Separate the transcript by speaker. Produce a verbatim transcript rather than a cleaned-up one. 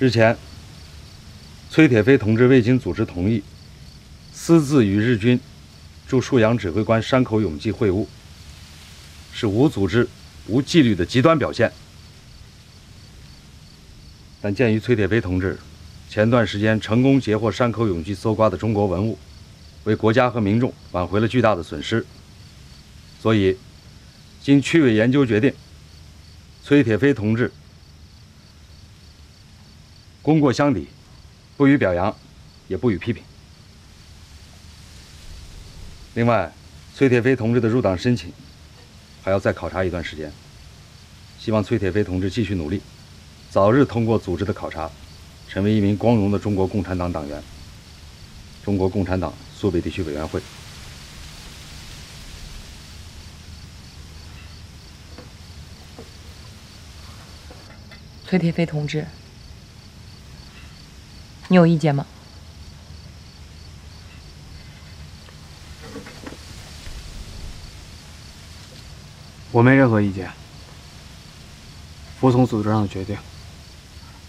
Speaker 1: 日前，崔铁飞同志未经组织同意，私自与日军驻沭阳指挥官山口永基会晤，是无组织、无纪律的极端表现。但鉴于崔铁飞同志前段时间成功截获山口永基搜刮的中国文物，为国家和民众挽回了巨大的损失，所以经区委研究决定，崔铁飞同志功过相抵，不予表扬，也不予批评。另外，崔铁飞同志的入党申请还要再考察一段时间，希望崔铁飞同志继续努力，早日通过组织的考察，成为一名光荣的中国共产党党员。中国共产党苏北地区委员会。
Speaker 2: 崔铁飞同志，你有意见吗？
Speaker 3: 我没任何意见，服从组织上的决定。